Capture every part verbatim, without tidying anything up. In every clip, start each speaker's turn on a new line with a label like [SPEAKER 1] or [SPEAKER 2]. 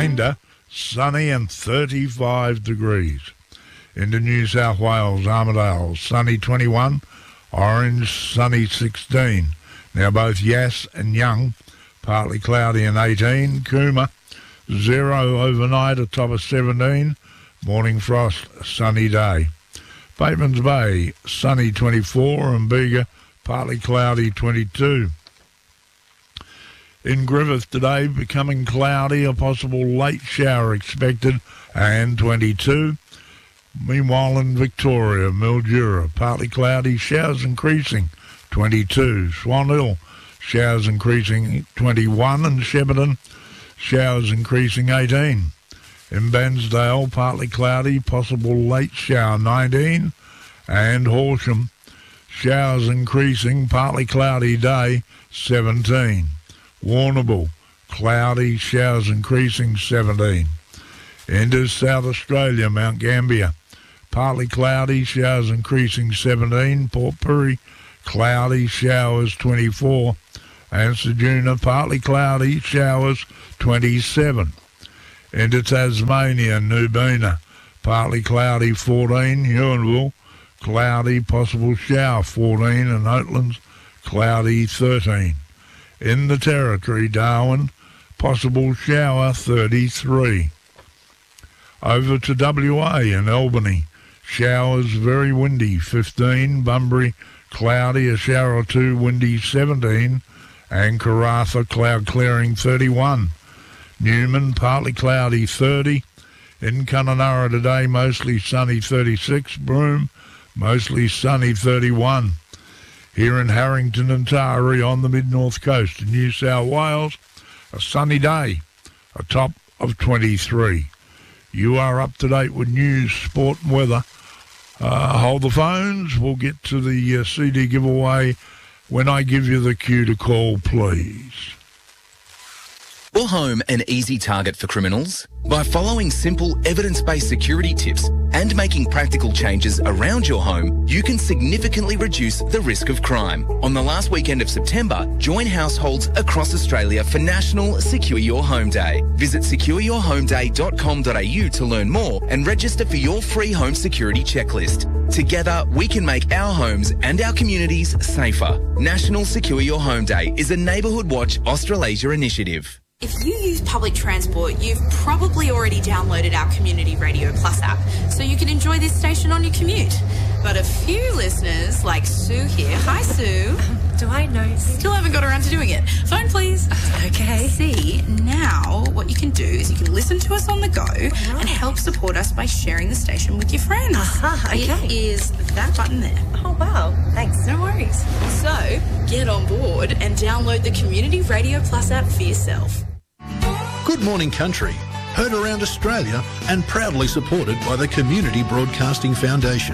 [SPEAKER 1] remainder sunny and thirty-five degrees. Into New South Wales, Armidale, sunny twenty-one, Orange, sunny sixteen. Now both Yass and Young, partly cloudy and eighteen. Cooma, zero overnight, a top of seventeen. Morning frost, sunny day. Batemans Bay, sunny twenty-four, and Bega, partly cloudy twenty-two. In Griffith today, becoming cloudy, a possible late shower expected, and twenty-two. Meanwhile in Victoria, Mildura, partly cloudy, showers increasing, twenty-two. Swan Hill, showers increasing, twenty-one. And Shepparton, showers increasing, eighteen. In Bairnsdale, partly cloudy, possible late shower, nineteen. And Horsham, showers increasing, partly cloudy day, seventeen. Warrnambool, cloudy, showers increasing, seventeen. Into South Australia, Mount Gambier, partly cloudy, showers increasing, seventeen. Port Pirie, cloudy, showers, twenty-four. And Ceduna, partly cloudy, showers, twenty-seven. Into Tasmania, Nubina, partly cloudy, fourteen. Huonville, cloudy, possible shower, fourteen. And Oatlands, cloudy, thirteen. In the Territory, Darwin, possible shower, thirty-three. Over to W A in Albany, showers, very windy, fifteen. Bunbury, cloudy, a shower or two, windy, seventeen. And Karratha, cloud clearing, thirty-one. Newman, partly cloudy, thirty. In Kununurra today, mostly sunny, thirty-six. Broome, mostly sunny, thirty-one. Here in Harrington and Taree on the mid-north coast of New South Wales, a sunny day, a top of twenty-three. You are up to date with news, sport and weather. Uh, hold the phones. We'll get to the uh, C D giveaway when I give you the cue to call, please.
[SPEAKER 2] Your home an easy target for criminals? By following simple evidence-based security tips and making practical changes around your home, you can significantly reduce the risk of crime. On the last weekend of September, join households across Australia for National Secure Your Home Day. Visit secure your home day dot com dot a u to learn more and register for your free home security checklist. Together, we can make our homes and our communities safer. National Secure Your Home Day is a Neighbourhood Watch Australasia initiative.
[SPEAKER 3] If you use public transport, you've probably already downloaded our Community Radio Plus app, so you can enjoy this station on your commute. But a few listeners, like Sue here, hi Sue.
[SPEAKER 4] Do I know?
[SPEAKER 3] Still haven't got around to doing it. Phone please.
[SPEAKER 4] Okay.
[SPEAKER 3] See, now what you can do is you can listen to us on the go
[SPEAKER 4] right.
[SPEAKER 3] and help support us by sharing the station with your friends.
[SPEAKER 4] Uh-huh, okay.
[SPEAKER 3] It is that button there.
[SPEAKER 4] Oh, wow. Thanks.
[SPEAKER 3] No worries. So, get on board and download the Community Radio Plus app for yourself.
[SPEAKER 5] Good Morning Country, heard around Australia and proudly supported by the Community Broadcasting Foundation.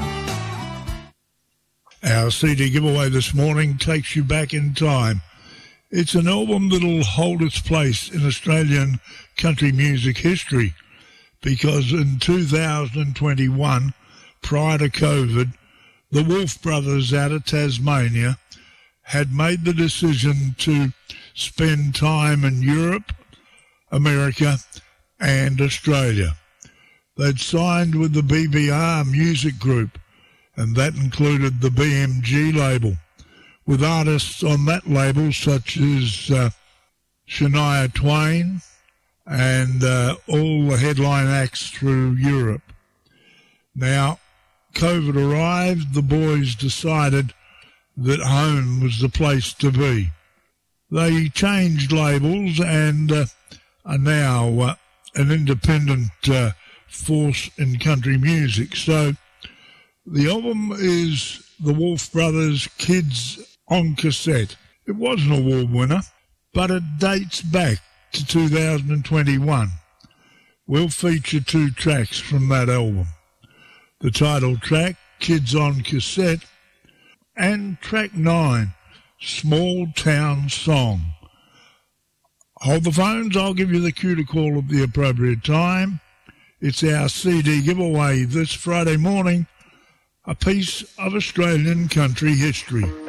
[SPEAKER 1] Our C D giveaway this morning takes you back in time. It's an album that'll hold its place in Australian country music history because in two thousand twenty-one, prior to COVID, the Wolf Brothers out of Tasmania had made the decision to spend time in Europe, America and Australia. They'd signed with the B B R Music Group, and that included the B M G label, with artists on that label such as uh, Shania Twain and uh, all the headline acts through Europe. Now, COVID arrived, the boys decided that home was the place to be. They changed labels and uh, are now uh, an independent uh, force in country music. So the album is the Wolf Brothers Kids on Cassette. It was an award winner, but it dates back to two thousand twenty-one. We'll feature two tracks from that album. The title track, Kids on Cassette, and track nine, Small Town Song. Hold the phones, I'll give you the cue to call at the appropriate time. It's our C D giveaway this Friday morning, a piece of Australian country history.